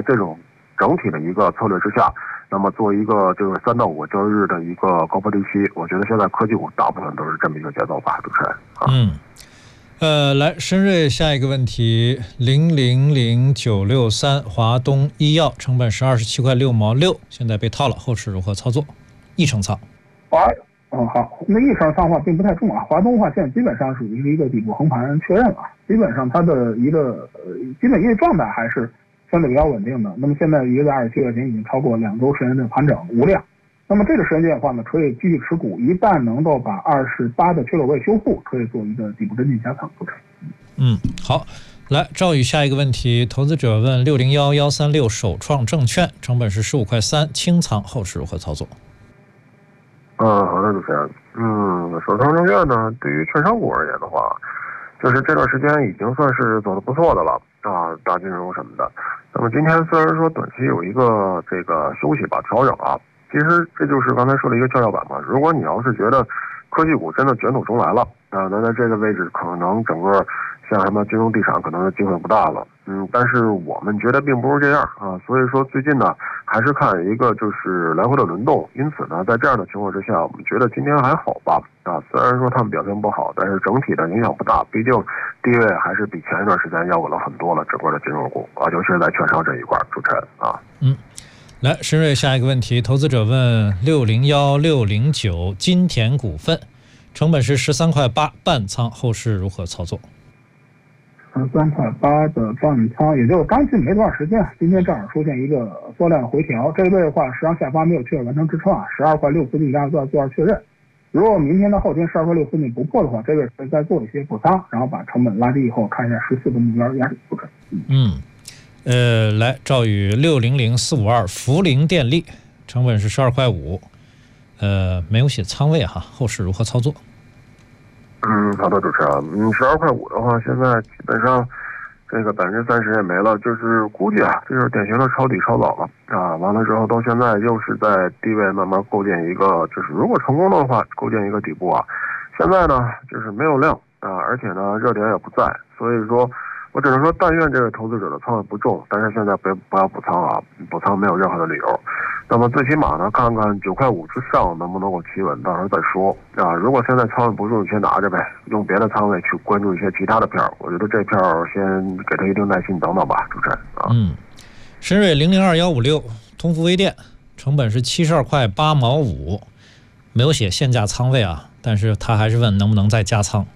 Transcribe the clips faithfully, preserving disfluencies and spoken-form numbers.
这种整体的一个策略之下，那么做一个就是三到五个交易日的一个高波低期，我觉得现在科技股大部分都是这么一个节奏吧，主持人。啊、 嗯。呃，来，深瑞下一个问题，零零零九六三华东医药成本是二十七块六毛六，现在被套了，后市如何操作？一成仓。 华，嗯好，那一成仓的话并不太重啊。华东的话现在基本上属于一个底部横盘确认了，基本上它的一个呃基本业绩状态还是相对比较稳定的。那么现在一个在二十七块钱已经超过两周时间的盘整无量。那么这个时间点的话呢，可以继续持股，一旦能够把二十八的缺口位修复，可以做一个底部跟进加仓。 嗯，好，来，赵宇下一个问题，投资者问六零一一三六首创证券成本是十五块三，清仓，后市如何操作？ 嗯，好的，主持人。嗯，首创证券呢，对于券商股而言的话，就是这段时间已经算是走得不错的了啊，大金融什么的。那么今天虽然说短期有一个这个休息吧，调整啊。其实这就是刚才说的一个跷跷板嘛。如果你要是觉得科技股真的卷土重来了啊，那在这个位置可能整个像什么金融地产可能机会不大了。嗯，但是我们觉得并不是这样啊。所以说最近呢，还是看一个就是来回的轮动。因此呢，在这样的情况之下，我们觉得今天还好吧啊。虽然说他们表现不好，但是整体的影响不大。毕竟地位还是比前一段时间要稳了很多了，整个的金融股啊，尤其是在券商这一块，主持人啊。 嗯。来，深瑞下一个问题，投资者问六零一六零九金田股份成本是十三块八，半仓，后市如何操作？ 十三块八的半仓，也就是刚进没多长时间，今天正好出现一个缩量回调，这一位的话实际上下方没有确认完成支撑啊，十二块六附近大家都要做确认。如果明天到后天十二块六附近不破的话，这位可以再做一些补仓，然后把成本拉低以后，看一下十四个目标压力部分。 嗯。呃，来，赵宇六零零四五二福陵电力成本是十二块五，呃，没有写仓位哈，后市如何操作？ 嗯，好的，主持人，嗯，十二块五的话，现在基本上这个百分之三十也没了，就是估计啊，这就是典型的抄底抄早了啊。完了之后到现在又是在低位慢慢构建一个，就是如果成功的话，构建一个底部啊。现在呢，就是没有量啊，而且呢，热点也不在，所以说。我只能说，但愿这个投资者的仓位不重，但是现在不不要补仓啊，补仓没有任何的理由。那么最起码呢，看看九块五之上能不能够企稳，到时候再说啊。如果现在仓位不重，先拿着呗，用别的仓位去关注一些其他的票。我觉得这票先给他一定耐心，等等吧，主持人啊。 嗯，深瑞零零二幺五六通富微电成本是七十二块八毛五，没有写现价仓位啊，但是他还是问能不能再加仓。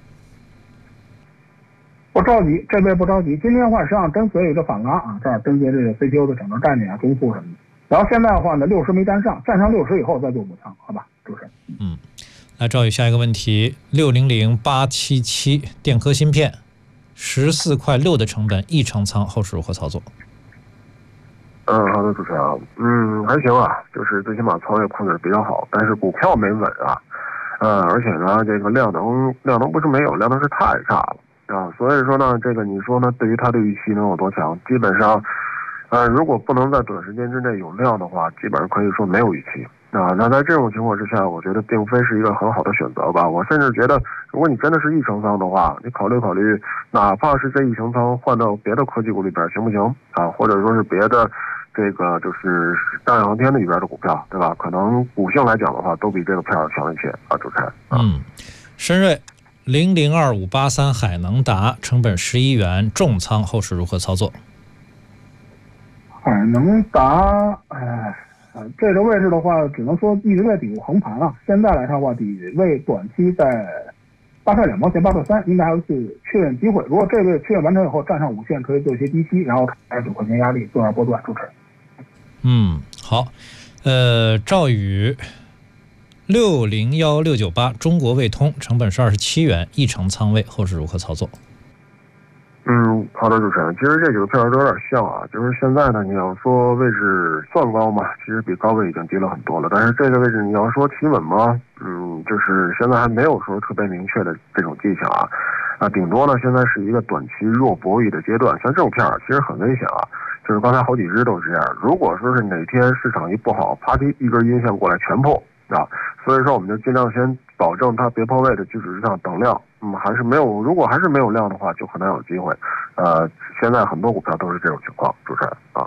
不着急，这边不着急。今天的话，实际上跟随一个反拉啊，这儿跟随这个 C P U 的整个概念啊，中富什么的。然后现在的话呢，六十没站上，站上六十以后再做补仓，好吧，主持人。 嗯，来赵宇下一个问题，六零零八七七电科芯片，十四块六的成本，一成仓，后市如何操作？ 嗯，好的，主持人，嗯，还行啊，就是最起码仓位控制比较好，但是股票没稳啊，呃，而且呢，这个量能量能不是没有，量能是太差了。啊，所以说呢，这个你说呢，对于它的预期能有多强？基本上，呃，如果不能在短时间之内有量的话，基本上可以说没有预期。啊，那在这种情况之下，我觉得并非是一个很好的选择吧。我甚至觉得，如果你真的是一成仓的话，你考虑考虑，哪怕是这一成仓换到别的科技股里边，行不行？啊，或者说是别的这个就是大洋航天的里边的股票，对吧？可能股性来讲的话，都比这个票强一些啊，主持人。啊、 嗯，深瑞。零零二五八三海能达成本十一元，重仓，后市如何操作？ 海能达，哎，这个位置的话，只能说一直在底部横盘啊。现在来看的话，底位短期在八块两毛钱，八块三，应该还有一次确认机会。如果这个确认完成以后，站上五线可以做一些低吸，然后开九块钱压力，做点波段支持。 嗯，好，呃，赵宇。六零一六九八中国卫通成本是二十七元，一成仓位，后市如何操作？ 嗯，好的，主持人，其实这几个票都有点像啊，就是现在呢，你要说位置算高嘛，其实比高位已经低了很多了，但是这个位置你要说企稳吗？嗯，就是现在还没有说特别明确的这种迹象啊，啊，顶多呢现在是一个短期弱博弈的阶段，像这种票其实很危险啊。就是刚才好几只都是这样，如果说是哪天市场一不好，啪叽一根阴线过来全破啊，所以说我们就尽量先保证它别抛位的基础之上等量，嗯，还是没有，如果还是没有量的话，就很难有机会。呃，现在很多股票都是这种情况，主持人啊。